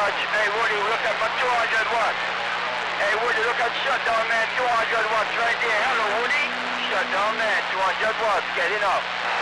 Hey, Woody, look at my 200 watts. Hey, Woody, look at shutdown man, 200 watts right there. Hello, Woody. Shutdown man, 200 watts, getting up.